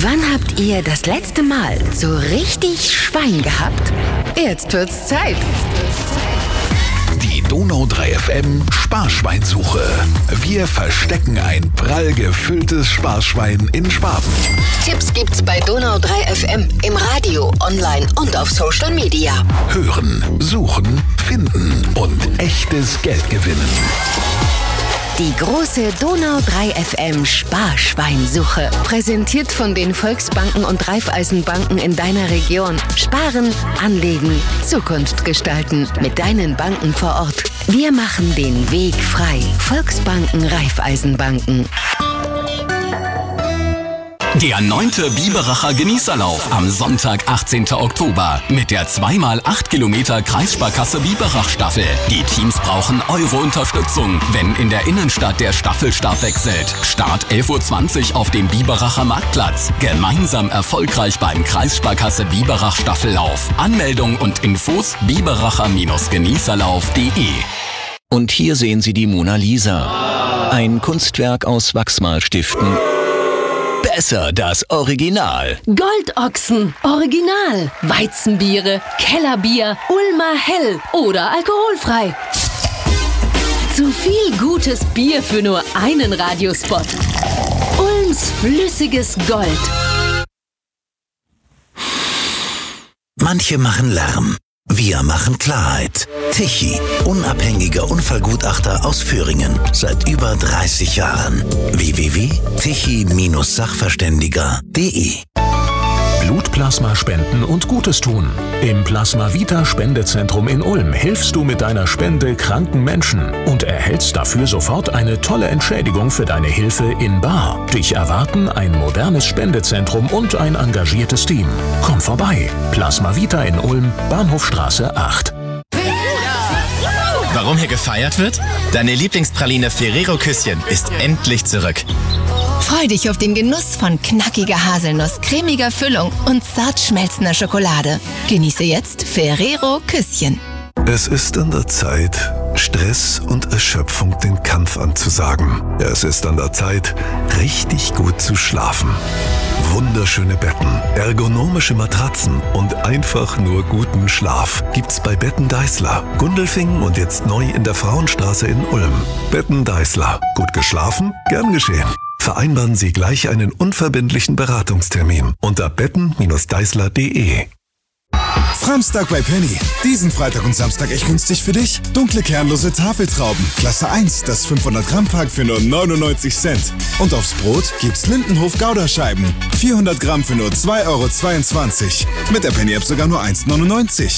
Wann habt ihr das letzte Mal so richtig Schwein gehabt? Jetzt wird's Zeit. Die Donau 3 FM Sparschweinsuche. Wir verstecken ein prall gefülltes Sparschwein in Schwaben. Tipps gibt's bei Donau 3 FM im Radio, online und auf Social Media. Hören, suchen, finden und echtes Geld gewinnen. Die große Donau 3 FM Sparschweinsuche. Präsentiert von den Volksbanken und Raiffeisenbanken in deiner Region. Sparen, anlegen, Zukunft gestalten. Mit deinen Banken vor Ort. Wir machen den Weg frei. Volksbanken, Raiffeisenbanken. Der 9. Biberacher Genießerlauf am Sonntag, 18. Oktober mit der 2x8 Kilometer Kreissparkasse Biberach Staffel. Die Teams brauchen eure Unterstützung, wenn in der Innenstadt der Staffelstab wechselt. Start 11:20 Uhr auf dem Biberacher Marktplatz. Gemeinsam erfolgreich beim Kreissparkasse Biberach Staffellauf. Anmeldung und Infos biberacher-genießerlauf.de. Und hier sehen Sie die Mona Lisa. Ein Kunstwerk aus Wachsmalstiften. Besser das Original. Goldochsen, Original. Weizenbiere, Kellerbier, Ulmer Hell oder alkoholfrei. Zu viel gutes Bier für nur einen Radiospot. Ulms flüssiges Gold. Manche machen Lärm. Wir machen Klarheit. Tichy, unabhängiger Unfallgutachter aus Föhringen. Seit über 30 Jahren. www.tichy-sachverständiger.de. Blutplasma spenden und Gutes tun. Im Plasma Vita Spendezentrum in Ulm hilfst du mit deiner Spende kranken Menschen und erhältst dafür sofort eine tolle Entschädigung für deine Hilfe in bar. Dich erwarten ein modernes Spendezentrum und ein engagiertes Team. Komm vorbei. Plasma Vita in Ulm, Bahnhofstraße 8. Warum hier gefeiert wird? Deine Lieblingspraline Ferrero Küsschen ist endlich zurück. Freu dich auf den Genuss von knackiger Haselnuss, cremiger Füllung und zart schmelzender Schokolade. Genieße jetzt Ferrero Küsschen. Es ist an der Zeit, Stress und Erschöpfung den Kampf anzusagen. Es ist an der Zeit, richtig gut zu schlafen. Wunderschöne Betten, ergonomische Matratzen und einfach nur guten Schlaf gibt's bei Betten Deißler, Gundelfingen und jetzt neu in der Frauenstraße in Ulm. Betten Deißler. Gut geschlafen? Gern geschehen. Vereinbaren Sie gleich einen unverbindlichen Beratungstermin unter betten-deißler.de. Samstag bei Penny. Diesen Freitag und Samstag echt günstig für dich. Dunkle kernlose Tafeltrauben. Klasse 1, das 500 Gramm Pack für nur 99 Cent. Und aufs Brot gibt's Lindenhof Gouda-Scheiben. 400 Gramm für nur 2,22 €. Mit der Penny-App sogar nur 1,99 €.